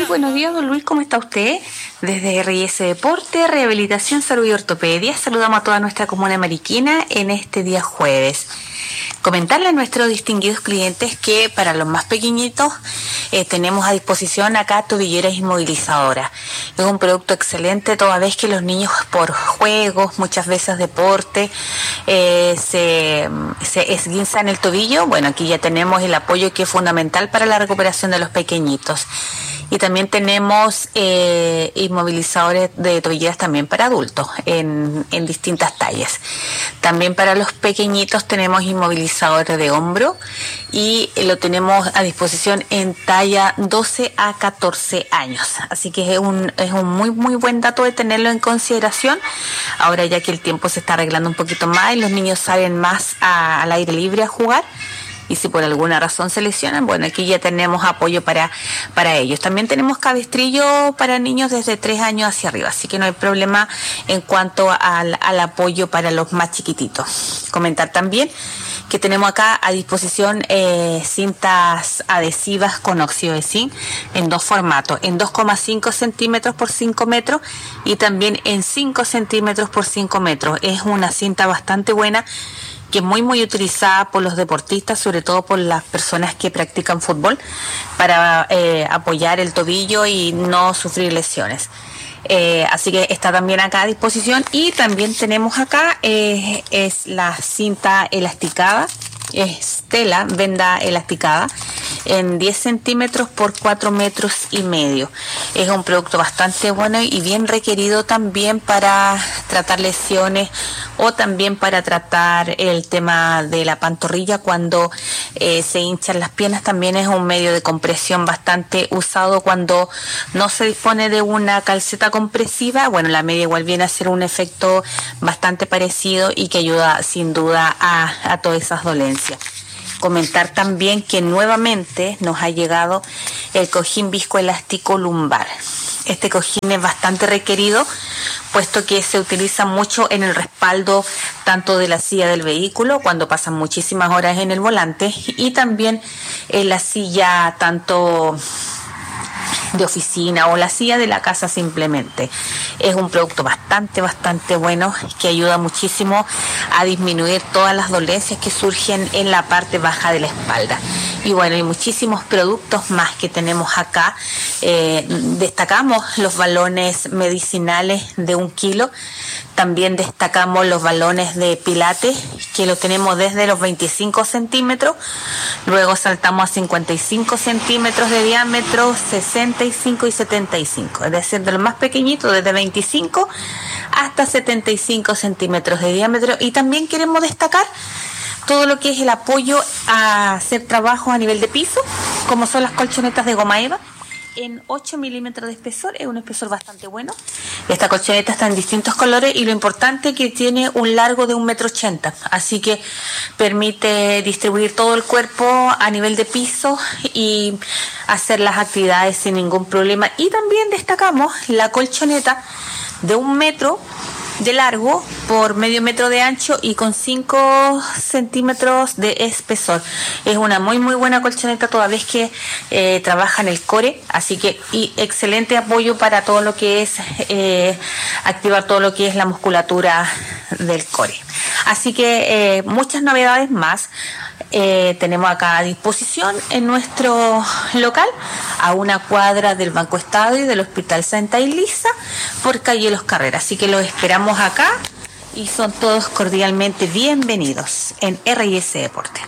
buenos días, don Luis, ¿cómo está usted? Desde RIS Deporte, Rehabilitación, Salud y Ortopedia, saludamos a toda nuestra comuna mariquina en este día jueves. Comentarle a nuestros distinguidos clientes que para los más pequeñitos tenemos a disposición acá tobilleras inmovilizadoras. Es un producto excelente toda vez que los niños por juegos, muchas veces deporte, se esguinzan el tobillo. Bueno, aquí ya tenemos el apoyo que es fundamental para la recuperación de los pequeñitos. Y también tenemos inmovilizadores de tobilleras también para adultos en distintas tallas. También para los pequeñitos tenemos inmovilizadores de hombro y lo tenemos a disposición en talla 12 a 14 años. Así que es un muy muy buen dato de tenerlo en consideración. Ahora ya que el tiempo se está arreglando un poquito más y los niños salen más al aire libre a jugar. Y si por alguna razón se lesionan, bueno, aquí ya tenemos apoyo para ellos. También tenemos cabestrillo para niños desde 3 años hacia arriba, así que no hay problema en cuanto al apoyo para los más chiquititos. Comentar también que tenemos acá a disposición cintas adhesivas con óxido de zinc en dos formatos, en 2,5 centímetros por 5 metros y también en 5 centímetros por 5 metros. Es una cinta bastante buena, que es muy muy utilizada por los deportistas, sobre todo por las personas que practican fútbol, para apoyar el tobillo y no sufrir lesiones. Así que está también acá a disposición. Y también tenemos acá es la cinta elasticada, es tela, venda elasticada, en 10 centímetros por 4 metros y medio. Es un producto bastante bueno y bien requerido también para tratar lesiones o también para tratar el tema de la pantorrilla cuando se hinchan las piernas. También es un medio de compresión bastante usado cuando no se dispone de una calceta compresiva. Bueno, la media igual viene a ser un efecto bastante parecido y que ayuda sin duda a todas esas dolencias. Comentar también que nuevamente nos ha llegado el cojín viscoelástico lumbar. Este cojín es bastante requerido, puesto que se utiliza mucho en el respaldo tanto de la silla del vehículo, cuando pasan muchísimas horas en el volante, y también en la silla tanto de oficina o la silla de la casa simplemente. Es un producto bastante bueno que ayuda muchísimo a disminuir todas las dolencias que surgen en la parte baja de la espalda. Y bueno, hay muchísimos productos más que tenemos acá. Destacamos los balones medicinales de 1 kilo. También destacamos los balones de pilates, que lo tenemos desde los 25 centímetros. Luego saltamos a 55 centímetros de diámetro, 65 y 75. Es decir, de los más pequeñitos, desde 25 hasta 75 centímetros de diámetro. Y también queremos destacar todo lo que es el apoyo a hacer trabajo a nivel de piso, como son las colchonetas de goma eva, en 8 milímetros de espesor. Es un espesor bastante bueno. Esta colchoneta está en distintos colores y lo importante es que tiene un largo de 1,80 m, así que permite distribuir todo el cuerpo a nivel de piso y hacer las actividades sin ningún problema. Y también destacamos la colchoneta de 1 metro de largo por medio metro de ancho y con 5 centímetros de espesor. Es una muy buena colchoneta toda vez que trabaja en el core, así que y excelente apoyo para todo lo que es activar todo lo que es la musculatura del core. Así que muchas novedades más tenemos acá a disposición en nuestro local, a 1 cuadra del Banco Estado y del Hospital Santa Elisa, por calle Los Carreras. Así que los esperamos acá y son todos cordialmente bienvenidos en RIS Deporte.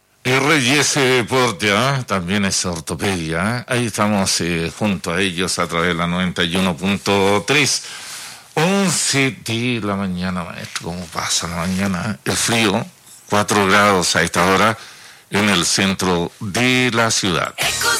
RIS Deporte, también es ortopedia. Ahí estamos junto a ellos a través de la 91.3. 11 de la mañana, maestro. ¿Cómo pasa la mañana? El frío, 4 grados a esta hora en el centro de la ciudad.